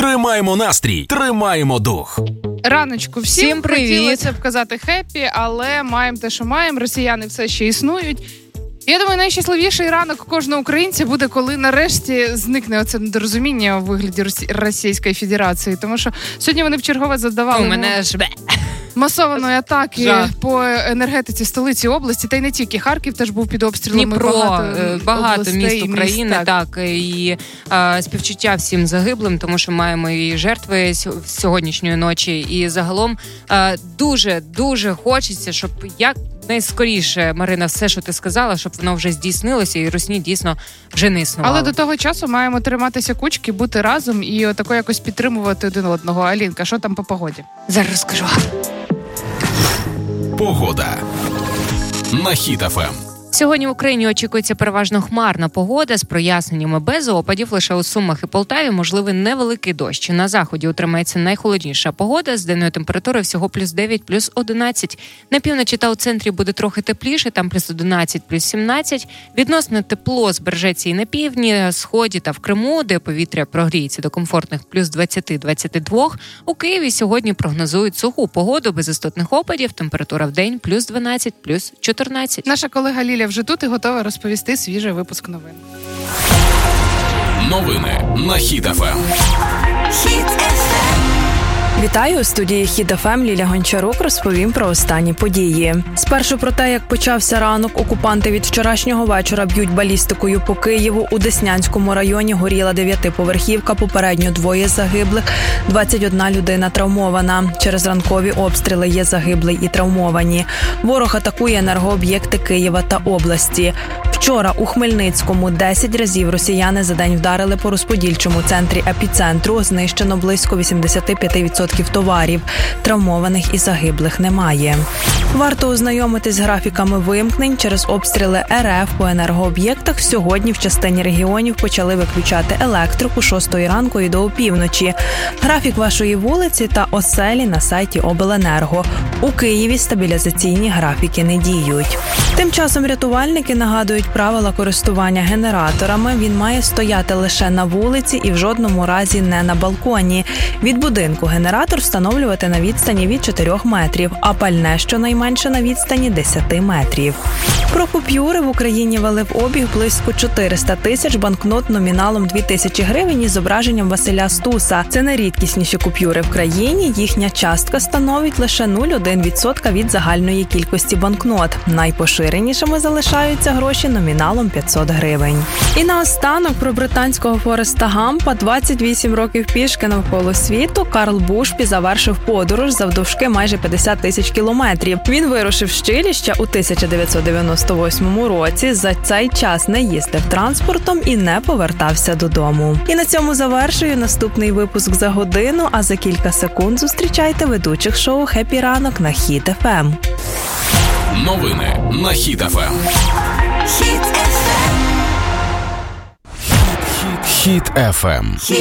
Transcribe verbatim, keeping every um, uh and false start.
Тримаємо настрій, тримаємо дух. Раночку всім, всім привіт. Хотілося б казати хеппі, але маємо те, що маємо. Росіяни все ще існують. Я думаю, найщасливіший ранок кожного українця буде, коли нарешті зникне оце недорозуміння у вигляді Російської Федерації. Тому що сьогодні вони вчергове задавали у мене ж масованої атаки Жах. по енергетиці столиці області, та й не тільки. Харків теж був під обстрілами. Дніпро, багато, багато міст міст, України, так. так, і а, співчуття всім загиблим, тому що маємо і жертви сьогоднішньої ночі, і загалом а, дуже, дуже хочеться, щоб як найскоріше, Марина, все, що ти сказала, щоб воно вже здійснилося, і русні дійсно вже не існувало. Але до того часу маємо триматися кучки, бути разом і отако якось підтримувати один одного. Алінка, що там по погоді? Зараз розкажу. Погода на Хіт еф ем. Сьогодні в Україні очікується переважно хмарна погода з проясненнями без опадів. Лише у Сумах і Полтаві можливий невеликий дощ. На заході утримається найхолодніша погода з денною температурою всього плюс дев'ять, плюс одинадцять. На півночі та у центрі буде трохи тепліше, там плюс одинадцять, плюс сімнадцять. Відносно тепло збережеться і на півдні, сході та в Криму, де повітря прогріється до комфортних плюс двадцять, двадцять два. У Києві сьогодні прогнозують суху погоду без істотних опадів. Температура в день плюс дванадцять, плюс чотирнадцять. Наша колега Ліля вже тут і готова розповісти свіжий випуск новин. Новини на Хіт еф ем. Вітаю, у студії Хіт еф ем Ліля Гончарук розповім про останні події. Спершу про те, як почався ранок. Окупанти від вчорашнього вечора б'ють балістикою по Києву. У Деснянському районі горіла дев'ятиповерхівка, попередньо двоє загиблих, двадцять одна людина травмована. Через ранкові обстріли є загиблі і травмовані. Ворог атакує енергооб'єкти Києва та області. Вчора у Хмельницькому десять разів росіяни за день вдарили по розподільчому центрі епіцентру. Знищено близько вісімдесят п'ять відсотків товарів. Травмованих і загиблих немає. Варто ознайомитись з графіками вимкнень. Через обстріли ер еф по енергооб'єктах сьогодні в частині регіонів почали виключати електрику з шостої ранку і до опівночі. Графік вашої вулиці та оселі на сайті обленерго. У Києві стабілізаційні графіки не діють. Тим часом рятувальники нагадують правила користування генераторами. Він має стояти лише на вулиці і в жодному разі не на балконі. Від будинку генератор встановлювати на відстані від чотирьох метрів, а пальне щонайменше на відстані десять метрів. Про купюри в Україні ввели в обіг близько чотириста тисяч банкнот номіналом дві тисячі гривень із зображенням Василя Стуса. Це найрідкісніші купюри в країні. Їхня частка становить лише нуль цілих одна десята відсотка від загальної кількості банкнот. Найпоширенішими залишаються гроші номіналом п'ятсот гривень. І наостанок про британського Фореста Гампа. двадцять вісім років пішки навколо світу Карл Бушбі завершив подорож завдовжки майже п'ятдесят тисяч кілометрів. Він вирушив з Чилі ще у тисяча дев'ятсот дев'яносто восьмому році. За цей час не їздив транспортом і не повертався додому. І на цьому завершую наступний випуск за годину, а за кілька секунд зустрічайте ведучих шоу «Хеппі ранок» на Хіт еф ем. Новини на Хіт еф ем. Хіт еф ем. Хіт еф ем.